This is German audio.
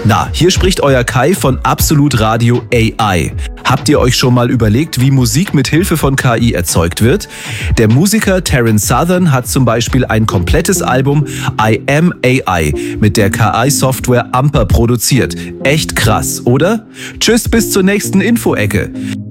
Na, hier spricht euer Kai von Absolut Radio AI. Habt ihr euch schon mal überlegt, wie Musik mit Hilfe von KI erzeugt wird? Der Musiker Terence Southern hat zum Beispiel ein komplettes Album I Am AI mit der KI-Software Amper produziert. Echt krass, oder? Tschüss, bis zur nächsten Info-Ecke.